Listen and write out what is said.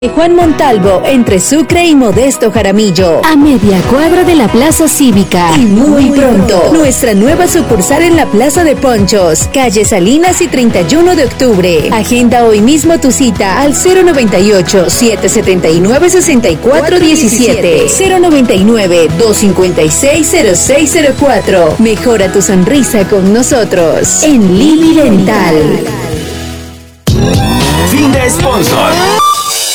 Juan Montalvo, entre Sucre y Modesto Jaramillo, a media cuadra de la Plaza Cívica. Y muy pronto, nuestra nueva sucursal en la Plaza de Ponchos, calle Salinas y 31 de octubre. Agenda hoy mismo tu cita al 098-779-6417, 099-256-0604. Mejora tu sonrisa con nosotros en Lili Dental. Fin de sponsor.